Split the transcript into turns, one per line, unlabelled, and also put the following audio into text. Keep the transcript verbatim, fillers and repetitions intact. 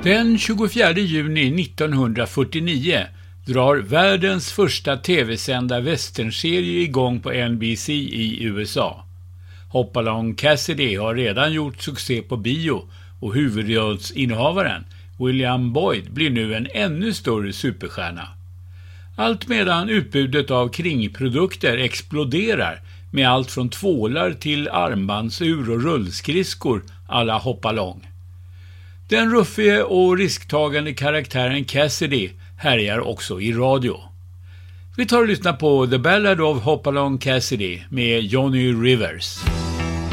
Den tjugofjärde juni nittonhundrafyrtionio drar världens första tv-sända westernserie igång på N B C i U S A. Hopalong Cassidy har redan gjort succé på bio och huvudrollsinnehavaren William Boyd blir nu en ännu större superstjärna. Allt medan utbudet av kringprodukter exploderar med allt från tvålar till armbandsur och rullskridskor alla Hopalong. Den ruffige och risktagande karaktären Cassidy härjar också i radio. Vi tar och lyssnar på The Ballad of Hopalong Cassidy med Johnny Rivers.